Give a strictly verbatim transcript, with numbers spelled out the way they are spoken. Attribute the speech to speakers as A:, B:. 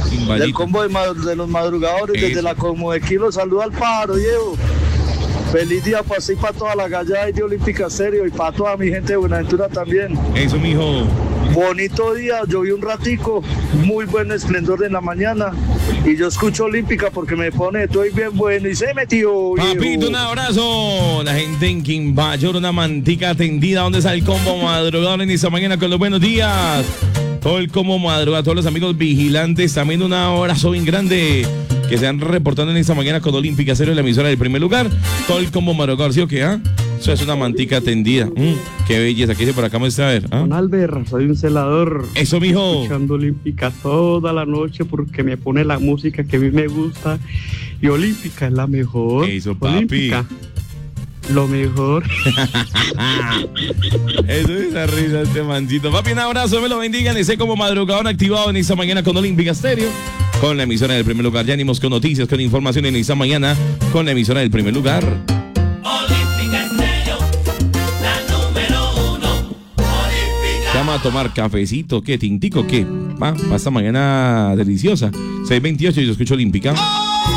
A: del combo de, de los madrugadores, eso. Desde la Como de Kilo, saluda al pájaro, Diego. Feliz día para sí, para toda la gallada de Olímpica Estéreo y para toda mi gente de Buenaventura también.
B: Eso, mijo.
A: Bonito día, llovió un ratico, muy buen esplendor en la mañana y yo escucho Olímpica porque me pone, estoy bien bueno y se metió.
B: Papito, viejo. Un abrazo. La gente en Quimbayor, una mantica tendida. ¿Dónde está el combo madrugador en esta mañana con los buenos días? Todo el combo madrugador, todos los amigos vigilantes, también un abrazo bien grande que se han reportando en esta mañana con Olímpica Cero en la emisora del primer lugar. Todo el combo madrugador, ¿sí o qué? ¿Ah? Eso es una mantica tendida. Mm, qué belleza. ¿Qué dice por acá? Muestra a ver. ¿Ah?
C: Don Albert, soy un celador.
B: Eso, mijo.
C: Escuchando Olímpica toda la noche porque me pone la música que a mí me gusta. Y Olímpica es la mejor.
B: Eso, papi.
C: Olímpica, lo mejor.
B: Eso es esa risa, este mancito. Papi, un abrazo, me lo bendigan. Ese como madrugador activado en esta mañana con Olímpica Estéreo. Con la emisora del primer lugar. Ya animos con noticias, con información en esta mañana. Con la emisora del primer lugar.
D: Olímpica Estéreo, la número uno. Olímpica.
B: Vamos a tomar cafecito, ¿qué? Tintico, ¿qué? Va, va esta mañana deliciosa. seis veintiocho y yo escucho Olímpica.